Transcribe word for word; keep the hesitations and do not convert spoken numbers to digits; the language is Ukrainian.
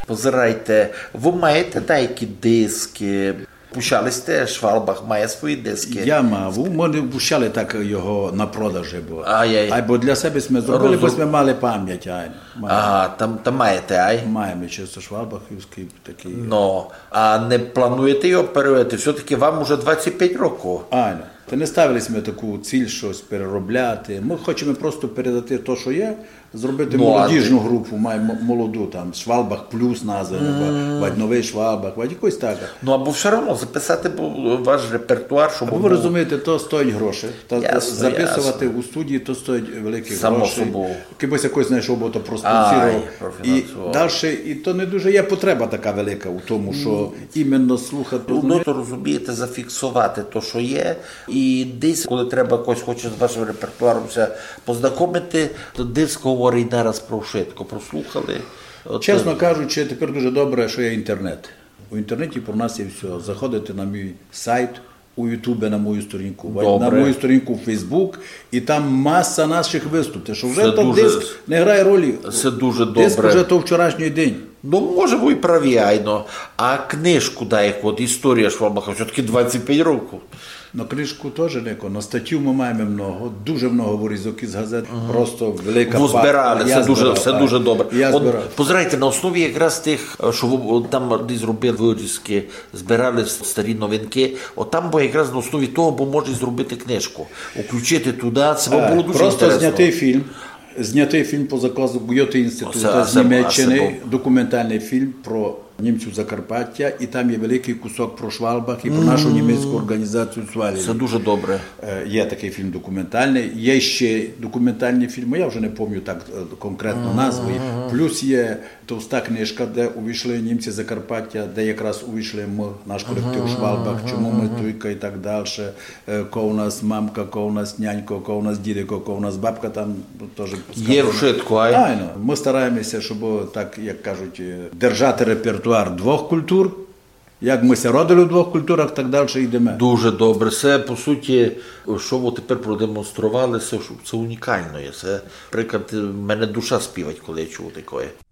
Позирайте, ви маєте деякі диски? Пущались теж, Швалбах має свої диски. Я мав, ми не пущали так його на продажі, бо, Ай-яй. ай, бо для себе ми зробили, Розум... бо ми мали пам'ять. Ай, ага, там, там маєте, ай? Маємо чисто швалбахівський такий. Ну, а не плануєте його переробити? Все-таки вам уже двадцять п'ять років. Ай, та не ставили ми таку ціль щось переробляти. Ми хочемо просто передати те, що є, зробити ну, молодіжну ти... групу, маємо молоду, там, Швалбах плюс назва, mm. новий Швалбах, якось так. Ну, або все одно записати ваш репертуар, щоб... Або ви був... розумієте, то стоїть гроші. Та ясно, записувати ясно. у студії, то стоїть великі само гроші. Собою. Кимось якось знайшов, бо то проспонсірував. І далі, і то не дуже є потреба така велика у тому, що mm. іменно слухати. Ну, то розумієте, зафіксувати те, що є, і десь, коли треба когось хоче з вашим репертуаром познайомити, то диск говорить нараз про швидко, прослухали. От... Чесно кажучи, тепер дуже добре, що є інтернет. У інтернеті про нас є все. Заходите на мій сайт, у Ютубі на мою сторінку, добре. На мою сторінку в Фейсбук, і там маса наших виступів. Що вже це то дуже... диск не грає ролі. Це дуже добре. Диск вже то вчорашній день. Ну, може, ви і праві, айно. А книжку, дай, от історія Швалбаха, все-таки двадцять п'ять років. На книжку теж неко, на статтю ми маємо много, дуже много вирізок із газет, uh-huh. просто велика ви збирали, папка. це, дуже, це дуже добре. Я От, збирав. Позирайте, на основі якраз тих, що ви там десь робили вирізки, збирали старі новинки, от там бо якраз на основі того, бо можна зробити книжку, включити туди, це а, було дуже просто інтересно. Знятий фільм. Знятий фільм по заказу Гьоте-інституту з Німеччини, документальний фільм про німців Закарпаття, і там є великий кусок про Швалбах і про нашу німецьку організацію Свалілі. Це дуже добре. Є такий фільм документальний, є ще документальні фільми, я вже не пам'ятаю так конкретно назви. Плюс є товста книжка, де увійшли німці Закарпаття, де якраз увійшли ми, наш колектив Швалбах, чому ми туйка і так далі, ко у нас мамка, ко у нас нянько, ко у нас дідико, ко у нас бабка, там теж сказано. Є вшитку, ай? Айно. Ми стараємося, щоб, так як кажуть, держати репертуар двох культур. Як ми ся родили в двох культурах, так далі йдемо. Дуже добре. Це, по суті, що ви тепер продемонстрували, це, це унікально є. Це, наприклад, мене душа співать, коли я чув таке.